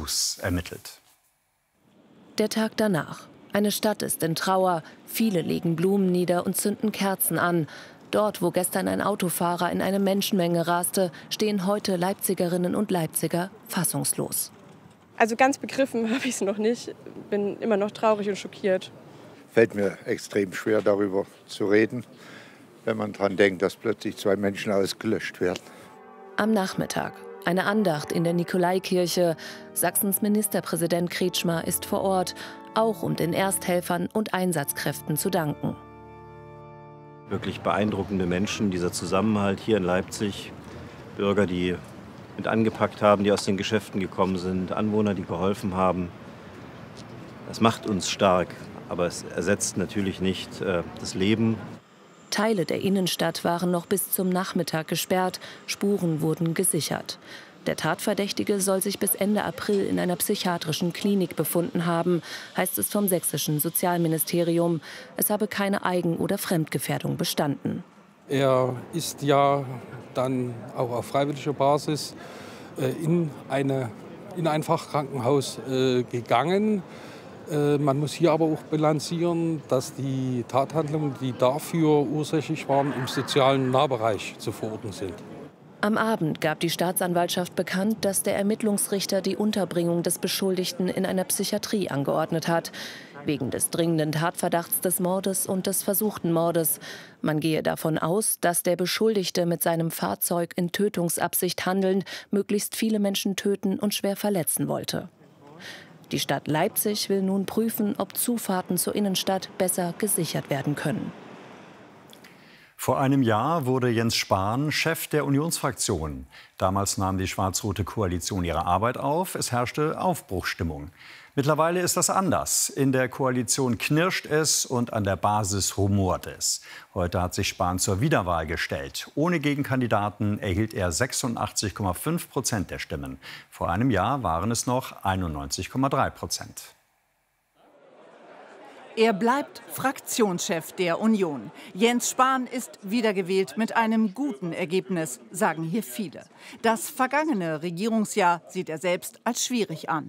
Fuß ermittelt. Der Tag danach. Eine Stadt ist in Trauer. Viele legen Blumen nieder und zünden Kerzen an. Dort, wo gestern ein Autofahrer in eine Menschenmenge raste, stehen heute Leipzigerinnen und Leipziger fassungslos. Also ganz begriffen habe ich es noch nicht. Bin immer noch traurig und schockiert. Fällt mir extrem schwer, darüber zu reden, wenn man daran denkt, dass plötzlich 2 Menschen ausgelöscht werden. Am Nachmittag. Eine Andacht in der Nikolaikirche. Sachsens Ministerpräsident Kretschmer ist vor Ort, auch um den Ersthelfern und Einsatzkräften zu danken. Wirklich beeindruckende Menschen, dieser Zusammenhalt hier in Leipzig. Bürger, die mit angepackt haben, die aus den Geschäften gekommen sind, Anwohner, die geholfen haben. Das macht uns stark, aber es ersetzt natürlich nicht das Leben. Teile der Innenstadt waren noch bis zum Nachmittag gesperrt, Spuren wurden gesichert. Der Tatverdächtige soll sich bis Ende April in einer psychiatrischen Klinik befunden haben, heißt es vom sächsischen Sozialministerium. Es habe keine Eigen- oder Fremdgefährdung bestanden. Er ist ja dann auch auf freiwilliger Basis in ein Fachkrankenhaus gegangen. Man muss hier aber auch bilanzieren, dass die Tathandlungen, die dafür ursächlich waren, im sozialen Nahbereich zu verorten sind. Am Abend gab die Staatsanwaltschaft bekannt, dass der Ermittlungsrichter die Unterbringung des Beschuldigten in einer Psychiatrie angeordnet hat. Wegen des dringenden Tatverdachts des Mordes und des versuchten Mordes. Man gehe davon aus, dass der Beschuldigte mit seinem Fahrzeug in Tötungsabsicht handelnd möglichst viele Menschen töten und schwer verletzen wollte. Die Stadt Leipzig will nun prüfen, ob Zufahrten zur Innenstadt besser gesichert werden können. Vor einem Jahr wurde Jens Spahn Chef der Unionsfraktion. Damals nahm die schwarz-rote Koalition ihre Arbeit auf. Es herrschte Aufbruchsstimmung. Mittlerweile ist das anders. In der Koalition knirscht es und an der Basis rumort es. Heute hat sich Spahn zur Wiederwahl gestellt. Ohne Gegenkandidaten erhielt er 86,5% der Stimmen. Vor einem Jahr waren es noch 91,3%. Er bleibt Fraktionschef der Union. Jens Spahn ist wiedergewählt mit einem guten Ergebnis, sagen hier viele. Das vergangene Regierungsjahr sieht er selbst als schwierig an.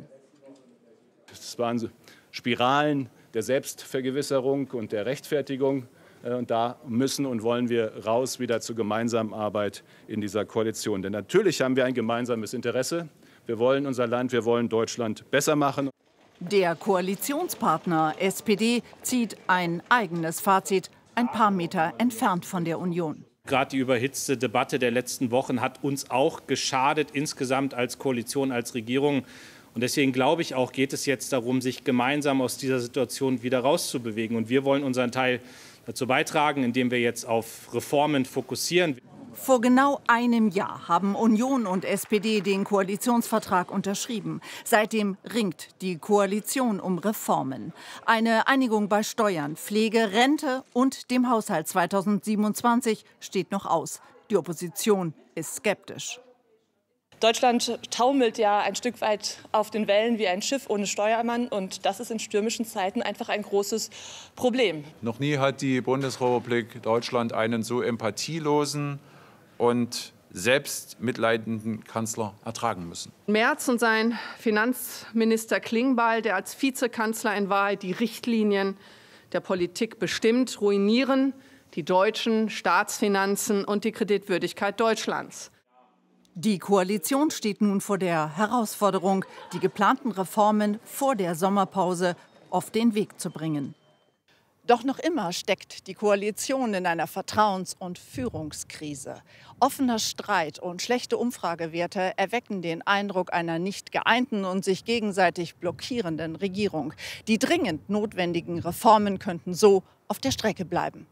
Es waren Spiralen der Selbstvergewisserung und der Rechtfertigung. Und da müssen und wollen wir raus wieder zur gemeinsamen Arbeit in dieser Koalition. Denn natürlich haben wir ein gemeinsames Interesse. Wir wollen unser Land, wir wollen Deutschland besser machen. Der Koalitionspartner SPD zieht ein eigenes Fazit, ein paar Meter entfernt von der Union. Gerade die überhitzte Debatte der letzten Wochen hat uns auch geschadet, insgesamt als Koalition, als Regierung. Und deswegen glaube ich auch, geht es jetzt darum, sich gemeinsam aus dieser Situation wieder rauszubewegen. Und wir wollen unseren Teil dazu beitragen, indem wir jetzt auf Reformen fokussieren. Vor genau einem Jahr haben Union und SPD den Koalitionsvertrag unterschrieben. Seitdem ringt die Koalition um Reformen. Eine Einigung bei Steuern, Pflege, Rente und dem Haushalt 2027 steht noch aus. Die Opposition ist skeptisch. Deutschland taumelt ja ein Stück weit auf den Wellen wie ein Schiff ohne Steuermann. Und das ist in stürmischen Zeiten einfach ein großes Problem. Noch nie hat die Bundesrepublik Deutschland einen so empathielosen und selbstmitleidenden Kanzler ertragen müssen. Merz und sein Finanzminister Klingbeil, der als Vizekanzler in Wahrheit die Richtlinien der Politik bestimmt, ruinieren die deutschen Staatsfinanzen und die Kreditwürdigkeit Deutschlands. Die Koalition steht nun vor der Herausforderung, die geplanten Reformen vor der Sommerpause auf den Weg zu bringen. Doch noch immer steckt die Koalition in einer Vertrauens- und Führungskrise. Offener Streit und schlechte Umfragewerte erwecken den Eindruck einer nicht geeinten und sich gegenseitig blockierenden Regierung. Die dringend notwendigen Reformen könnten so auf der Strecke bleiben.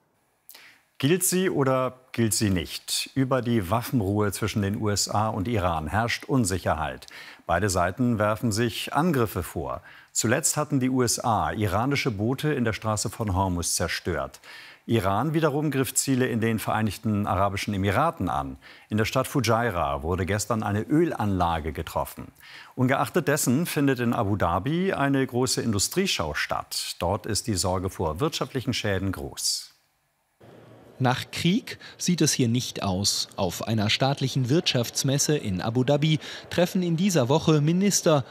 Gilt sie oder gilt sie nicht? Über die Waffenruhe zwischen den USA und Iran herrscht Unsicherheit. Beide Seiten werfen sich Angriffe vor. Zuletzt hatten die USA iranische Boote in der Straße von Hormuz zerstört. Iran wiederum griff Ziele in den Vereinigten Arabischen Emiraten an. In der Stadt Fujairah wurde gestern eine Ölanlage getroffen. Ungeachtet dessen findet in Abu Dhabi eine große Industrieschau statt. Dort ist die Sorge vor wirtschaftlichen Schäden groß. Nach Krieg sieht es hier nicht aus. Auf einer staatlichen Wirtschaftsmesse in Abu Dhabi treffen in dieser Woche Minister